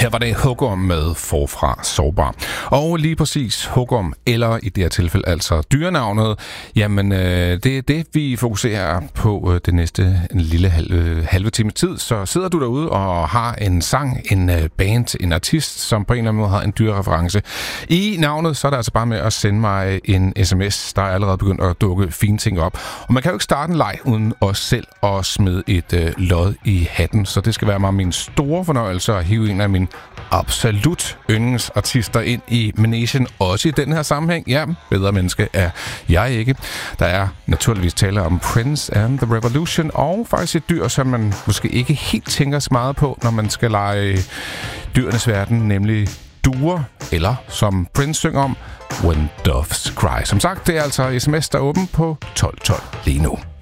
Her var det Hugorm med Forfra Sårbar. Og lige præcis Hugorm, eller i det her tilfælde altså dyrenavnet, jamen det er det, vi fokuserer på det næste lille halve time tid. Så sidder du derude og har en sang, en band, en artist, som på en eller anden måde har en dyrereference i navnet, så er det altså bare med at sende mig en sms. Der er allerede begyndt at dukke fine ting op. Og man kan jo ikke starte en leg uden os selv at smide et lod i hatten, så det skal være mig min store fornøjelse at hive en af mine absolut yndlingsartister ind i Managen, også i den her sammenhæng. Ja, bedre menneske er jeg ikke. Der er naturligvis tale om Prince and the Revolution, og faktisk et dyr, som man måske ikke helt tænker så meget på, når man skal lege dyrenes verden, nemlig duer, eller som Prince synger om, When Doves Cry. Som sagt, det er altså sms, der er åben på 1212 lige nu.